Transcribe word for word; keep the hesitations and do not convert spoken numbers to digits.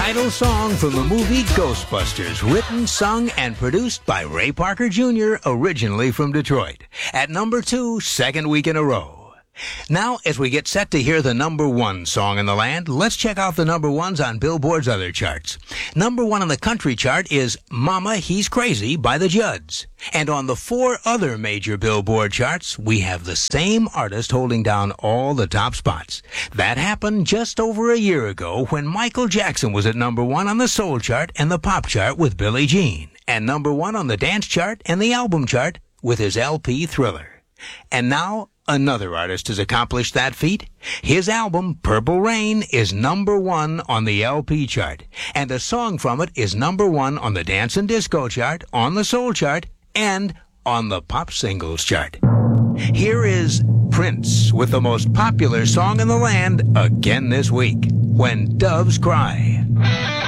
Title song from the movie Ghostbusters, written, sung, and produced by Ray Parker Junior, originally from Detroit. At number two, second week in a row. Now, as we get set to hear the number one song in the land, let's check out the number ones on Billboard's other charts. Number one on the country chart is Mama, He's Crazy by the Judds. And on the four other major Billboard charts, we have the same artist holding down all the top spots. That happened just over a year ago when Michael Jackson was at number one on the soul chart and the pop chart with Billie Jean, and number one on the dance chart and the album chart with his L P Thriller. And now, another artist has accomplished that feat. His album, Purple Rain, is number one on the L P chart, and a song from it is number one on the dance and disco chart, on the soul chart, and on the pop singles chart. Here is Prince with the most popular song in the land again this week, When Doves Cry.